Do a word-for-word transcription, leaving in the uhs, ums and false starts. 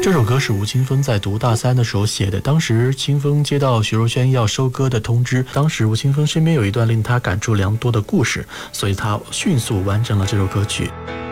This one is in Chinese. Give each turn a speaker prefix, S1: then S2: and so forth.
S1: 这首歌是吴青峰在读大三的时候写的，当时青峰接到徐若瑄要收歌的通知，当时吴青峰身边有一段令他感触良多的故事，所以他迅速完成了这首歌曲。